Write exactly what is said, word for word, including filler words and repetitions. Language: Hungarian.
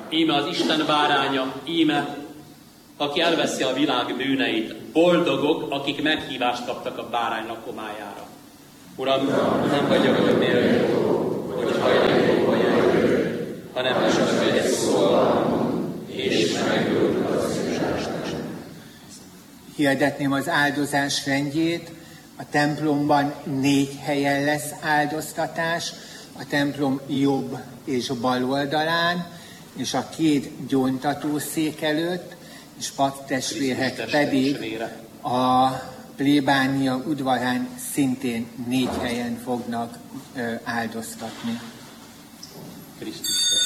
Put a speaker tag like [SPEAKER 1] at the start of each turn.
[SPEAKER 1] íme az Isten báránya, íme, aki elveszi a világ bűneit. Boldogok, akik meghívást kaptak a bárány lakomájára. Uram, nem vagyok méltó, hogy hajlékokba jöjjön, hanem csak egy szóval, és meggyógyul az üzást.
[SPEAKER 2] Hirdetném az áldozás rendjét. A templomban négy helyen lesz áldoztatás, a templom jobb és bal oldalán, és a két gyóntatószék előtt, és paptestvérek pedig a plébánia udvarán szintén négy helyen fognak ö, áldoztatni.
[SPEAKER 1] Krisztus.